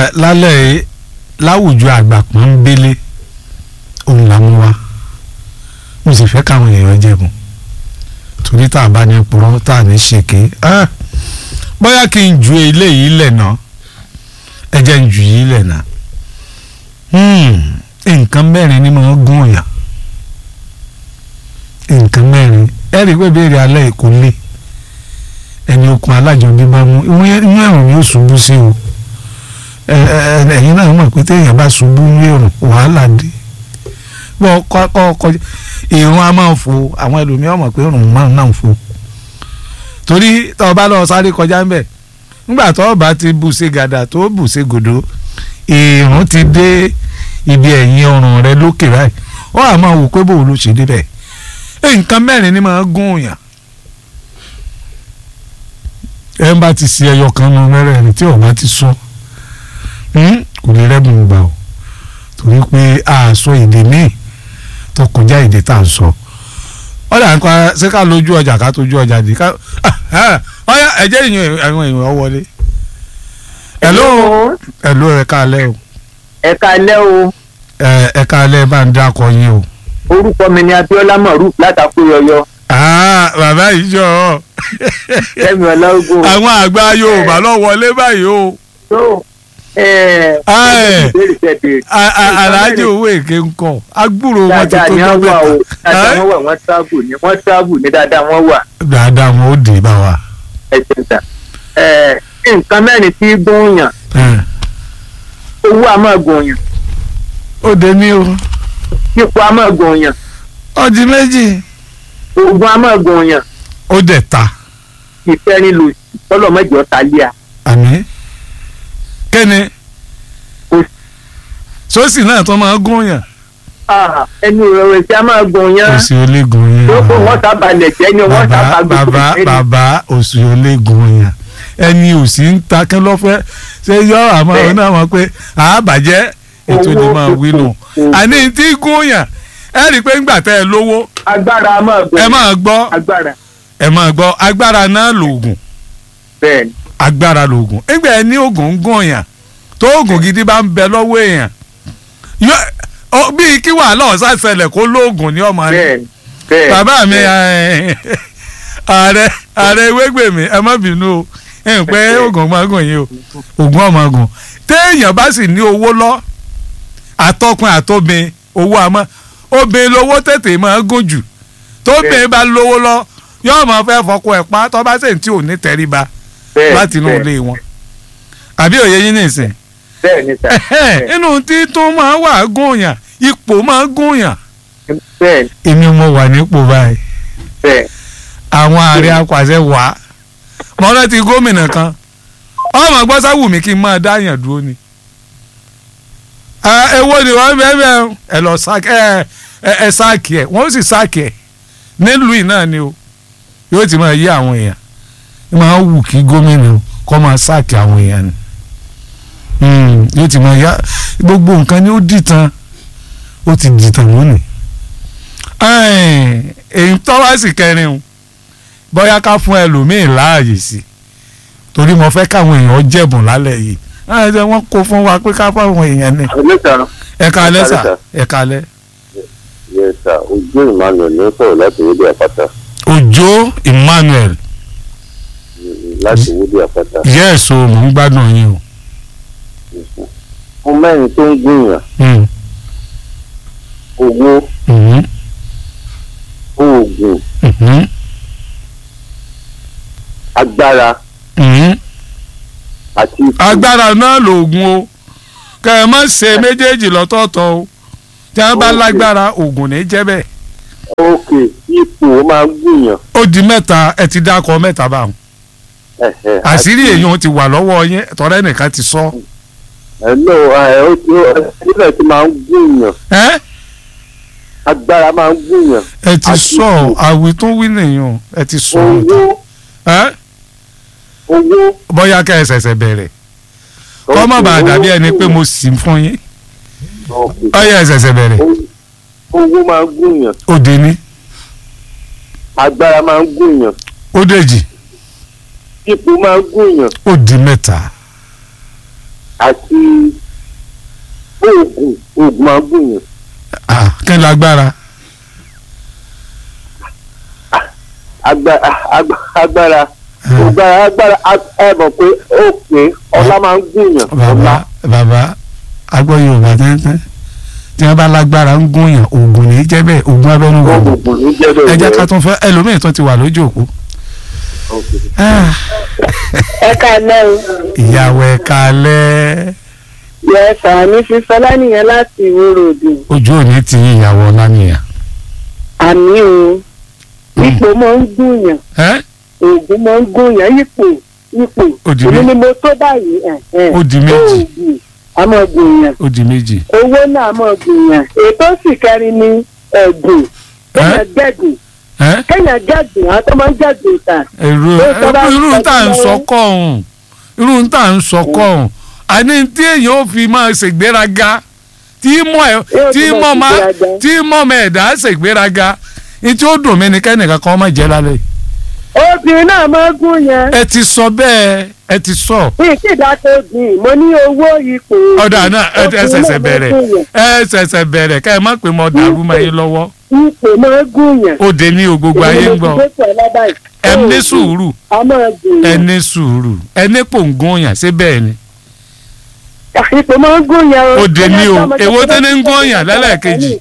lálẹ́ láwùjọ àgbà pọ́nbélé òun là mú wa mo sì fẹ́ káwọn èèyàn jẹ̀bùn torí tá a bá ní purọ́ tá a ní ṣèké bóyá kí n ju eléyìí lẹ̀ náà ẹ jẹ́ n ju yìí lẹ̀ náà nǹkan mẹ́rin ni mo gún ọ̀yà nǹkan mẹ́rin ẹ rí i pé béèrè alẹ́ kò lé ẹni okun alájọbí bá mú inú ẹ̀rùn ni ó ṣubú sí o ẹ̀yin náà mọ̀ pé téèyàn bá ṣubú ní ẹ̀rùn wàhálà dé bọ́ kọ́ ìrún a máa fò àwọn ẹlòmíràn mọ̀ pé ìrún máa náà fò torí tó o bá lọ sáré kọjá ńbẹ̀ nígbà tó o bá ti bù sí gàdà tó bù sí gòdó ìrún ti dé ibi ẹ̀yìn ọrùn rẹ lókè báyìí ó à máa wò pé bò ló ṣe débẹ̀ nǹkan mẹ́rin ni máa gún òyàn ẹ bá ti ṣe ẹyọ kan nu mẹ́rẹ̀ẹ̀rin tí o bá ti sọ kò lè rẹ́bùn gbà o torí pé a sọ èdè míì tó kọjá èdè tá a sọ ọ̀dà nǹkan ṣé ká lójú ọjà ká tójú ọjà dì ká ọ̀yà ẹ̀jẹ̀ àwọn èèyàn ọ wọlé. ẹ̀ló ẹ káalẹ́ o. ẹ káalẹ́ o. ẹ káalẹ́ bá ń dákọ yín o. orúkọ mi ni Abíọ́lá Maruf látàkúyọyọ. bàbá yìí jọ ọ. Fẹ́mi Ọláògùn. àwọn àgbà Yorùbá lọ wọlé báyìí o. aláàjì owó èké ń kọ agbúrò wọn ti tó lọ bẹ́ẹ̀. dáadáa wọn wà wọ́n tábù ní dáadáa wọn wà. dáadáa wọn ó dé bá wa. nǹkan mẹ́rin tí gún yàn owó a máa gùn yàn. ó dé ní o. ipò a máa gùn yàn. ó di méjì. oògùn a máa gùn yàn. ó dẹ̀ ta. ìfẹ́ ni lò tọ́lọ̀ mẹ́jọ ta lé a. àmín. kẹ́ni sọ́ọ̀sì náà tó máa gún yàn. ẹnu ìrọ̀rùn tí a máa gùn yàn. òsì olè gùn yàn. tó kó wọ́n sábàlẹ̀ jẹ́ ni wọ́n sábà gbogbo. bàbá òsì olè gùn yàn ẹni òsì ń ta kí ló fẹ́ ṣe yọ àmọ́ ọ̀hún náà mọ̀ pé àbàjẹ́ ètò ni máa wí nù. àní tí gún yàn ẹ rí i pé ńgbà tẹ́ ẹ lówó. agbára máa gbọ́. ẹ máa gbọ́. agbára. ẹ máa gbọ́ agbára náà lòògùn. bẹ́ẹ̀ni. agbára lòògùn nígbà ẹ ní oògùn ń gún yàn tó oògùn gidi bá ń bẹ lọ́wọ́ èèyàn bíi kí wàhálà ọ̀sán ṣẹlẹ̀ kó lóògùn ní ọmọ rẹ. bẹ́ẹ̀ni. bàbá mi ààrẹ ewégbèmí ẹ má bínú o ẹ ń pẹ́ oògùn máa gùn yín o oògùn ọmọ gùn téèyàn bá sì ní owó lọ àtọkùn àtobìn owó àmọ́ obìnrin lówó tètè máa gùn jù tóbìnrin bá lówó lọ yóò máa fẹ́ fọkọ ẹ̀ pa tó bá sì ń tí ò ní tẹríba láti inú ilé wọn àbí òye yín nìsín. bẹ́ẹ̀ni sà. inú tí tó máa wà gùnyàn ipò máa gùnyàn. bẹ́ẹ̀ni. èmi mo wà nípò báyìí. bẹ́ẹ̀. àwọn ààrẹ apàṣẹ wà mọ́lá ti gómìnà kan ọmọ gbọ́sá wù mí kí n máa dáyàn dúró ni. èwo ni wọ́n bẹ́ẹ̀ ẹ lọ ẹ sáàkì ẹ̀ wọ́n sì sáàkì ẹ̀ nílùú yìí náà ni o yóò ti máa yí àwọn èèyàn máa wù kí gómìnà kọ́ máa sáàkì àwọn èèyàn ni yóò ti máa yá gbogbo nǹkan ni ó dìtàn ó ti dìtàn lónìí. èyí tọ́wá sì kẹrin o bóyá ká fún ẹlòmíì láàyè sí torí mo fẹ́ káwọn èèyàn jẹ̀bùn lálẹ́ yìí wọ́n kó fún wa pé ká fáwọn èèyàn ní. ẹ káalẹ́ sà ẹ káalẹ́. yes sir Òjó Emmanuel ló sọ̀rọ̀ láti wọlé àpáta. Òjó Emmanuel. láti wọlé àpáta. yes o mò ń gbádùn yín o. fún mẹ́rin tó ń gbìyàn. owó. oògùn. agbára. àti ipò. agbára náà lòògùn o kẹ ẹ má ṣe méjèèjì lọ́tọ̀ọ̀tọ̀ o tí wọ́n bá lágbára oògùn ní jẹ́ bẹ́ẹ̀. ok ipò máa ń gbìyàn. ó di mẹ́ta ẹ ti dákọ mẹ́ta báwọn. àṣírí èèyàn ti wà lọ́wọ́ yín tọ́rẹ́ nìkan ti sọ. nígbà tí máa ń gbìyàn. agbára máa ń gbìyàn. ẹ ti sọ àwì tó wí nìyẹn ẹ ti sọ. owó. bóyá kẹ́ ẹ ṣẹ̀ṣẹ̀ bẹ̀rẹ̀ kọ́ má bàa dàbí ẹni pé mo sì fún yín ọyẹ ẹ ṣẹ̀ṣẹ̀ bẹ̀rẹ̀. owó máa ń gbìyàn. ó dé ní. agbára máa ń gbìyàn. ó dèjì. ipò máa ń gbìyàn. ó di mẹ́ta. àti oògùn máa ń gùn yàn. kí ni agbára. agbára ẹ mọ̀ pé ó pé ọlá máa ń gùn yàn. bàbá agbọ́ Yorùbá tẹ́tẹ́ tí wọ́n bá lágbára ń gún yàn oògùn ní jẹ́ bẹ́ẹ̀ oògùn abẹ́nú gbogbo ẹ jẹ́ ká tún fẹ́ ẹlòmíì tó ti wà lójú òkú. ẹ káalẹ́ o. ìyàwó ẹ káalẹ́. yẹ sàmì fífọlá nìyẹn láti ìwòrò òdì. ojú òní ti ìyàwó ọlá nìyẹn. àmì o ipò máa ń gún yàn oògùn máa ń gún yàn ipò èmi ni mo tó báyìí. ó di méjì. oògùn a máa gùn yàn. ó di méjì. owó náà máa gùn yàn. ètò sì kẹrin ni ẹ̀gùn kéèyàn gẹ̀gùn kéèyàn gẹ̀gùn àwọn tó máa ń gẹ̀gùn ta. irú tá à ń sọ kọ́ ọ̀hún irú tá à ń sọ kọ́ ọ̀hún àní tí èèyàn ò fi máa ṣègbéraga tí mọ̀ ẹ̀dá ṣègbéraga ní tí ó dùn mí ni kẹ́nìkan kan máa jẹ́ lálẹ́. obìnrin náà máa gún yẹn. ẹ ti sọ bẹ́ẹ̀ ẹ ti sọ. bí ìdájọ́ obìnrin mo ní owó ipò. ọ̀dà náà ẹ ṣẹ̀ṣẹ̀ bẹ̀rẹ̀ ká ẹ má pè mọ́ dàrú máa yín lọ́wọ́. ipò máa gún yẹn. ó dé ní gbogbo ayé ń gbọ́. ẹ ní sùúrù ẹ ní sùúrù ẹ ní pòǹgùn yàn ṣé bẹ́ẹ̀ ni. ipò máa gún yẹn. ó dé ní o èwo tó ní ń gún yàn lẹ́lẹ́kejì.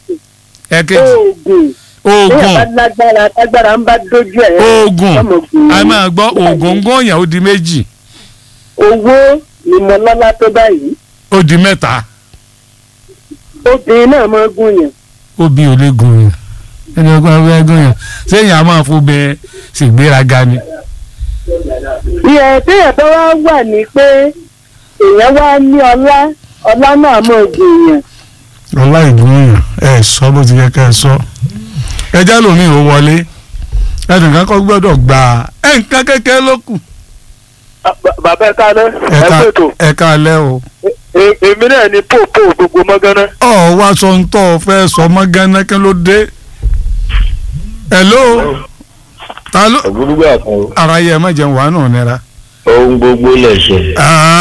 oògùn agbára ń bá dojú ẹ. oògùn a máa gbọ́ oògùn ń gún yàn ó di méjì. owó ni mo lọ́lá tó báyìí. ó di mẹ́ta. obìnrin náà máa gún yàn. obì ò lè gún yàn ẹni ọgbọ́n ọgbọ́n gún yàn sẹ́yìn a máa fún bẹ́ẹ̀ ṣègbéraga ni. ìyẹn téèyàn tó wá wà ní pé èèyàn wá ní ọlá náà máa gún yàn. ọlá ìgún yàn ẹ sọ bó ti yẹ ká ẹ sọ ẹjẹ lómi ò wọlé ẹnìkan kọ́ gbọ́dọ̀ gba nǹkan kékeré ló kù. bàbá ẹ káalẹ́ ẹ pètò. ẹ káalẹ́ o. èmi náà ni pòpò gbogbo mọ́gánná. ọ wá sọ ń tọ́ fẹ́ sọ mọ́gánná kí ló dé. hello. ta ló. ògúdúgbà kan o. ara yẹ má jẹun wàá nù nira. ohun gbogbo lẹ̀ṣẹ̀.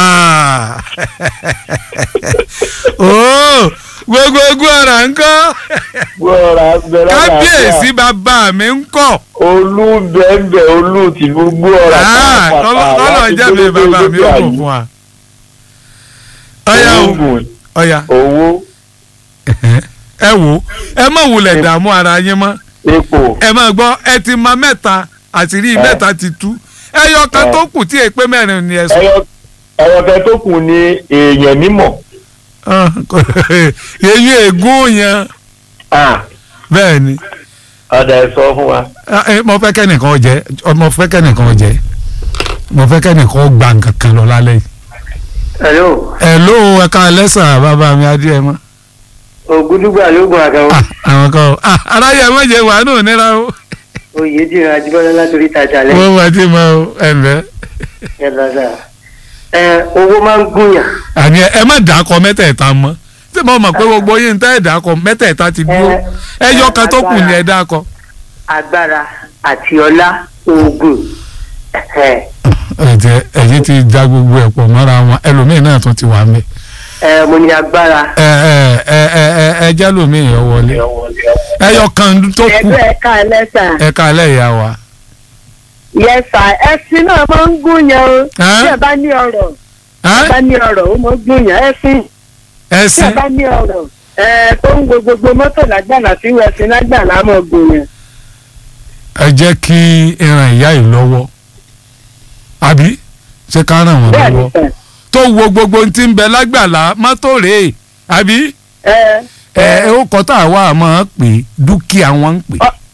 gbogbo ọ̀rà ń kọ́. kábíyèsí bàbá mi ń kọ́. olú bẹ́ẹ̀ olú ti gbogbo ọ̀rà kan pàtàkì. kọ́lọ̀ jẹ́ mi bàbá mi ò kò fún wa. ọ̀ya owó. ẹ wo ẹ má wulẹ̀ dààmú ara yín mọ́. epo. ẹ má gbọ́ ẹ ti ma mẹ́ta àṣírí mẹ́ta ti tú ẹyọ kan tó kù tí èpè mẹ́rin ni ẹ sọ. ẹyọ kan tó kù ni èèyàn mímọ̀. èyí ègún yẹn. bẹ́ẹ̀ ni. ọ̀dà ẹ̀ sọ fún wa. mo fẹ́ kẹ́nìkan jẹ́ mo fẹ́ kẹ́nìkan gba nǹkan kan lọ lálẹ́ yìí. hello ẹ̀ka ẹlẹ́sà bàbá mi adé mọ́. ògúdúgbà lóògùn àgàwọ. àwọn kan aráyé ẹ má jẹ wàá náà nira o. oyè dìran Ajíbọ́lá látòrí ìtajà lẹ́yìn. wọ́n wá dé mọ́ o ẹ̀ǹlẹ́. ẹ lọ́sà owó máa ń gúnyàn. àní ẹ má dà á kọ mẹ́tẹ̀ẹ̀ta mọ́ tí mo mọ̀ pé gbogbo yín ń tẹ́ ẹ̀dá kọ mẹ́tẹ̀ẹ̀ta ti dúró ẹyọ kan tó kù ní ẹ̀dá kọ. agbára àti ọlá oògùn. ẹ̀jẹ̀ ti já gbogbo ẹ̀ pọ̀ mọ́ra wọn ẹlòmíín náà tún ti wà mí. mo ní agbára. ẹjẹ́ lómi ìyọ̀ wọlé ẹyọ kan tó kù. ẹ̀ka ẹlẹ́sà. ẹ̀ka ẹlẹ́yà wa. yẹsà ẹṣin náà máa ń gúnyàn o tí ẹ bá ní ọrọ̀ bá ní ọrọ̀ ó máa ń gúnyàn ẹṣin tí ẹ bá ní ọrọ̀ tó ń gbogbo mọ́tò lágbàlá sí ẹṣin lágbàlá máa gúnyàn. ẹ jẹ́ kí ìran ìyá yìí lọ́wọ́ àbí ṣé ká ràn wọ́n lọ́wọ́ tó wo gbogbo tí ń bẹ lágbàlá mọ́tò rèé àbí ó kọ́ tá a wá máa pè dúkìá wọn ń pè.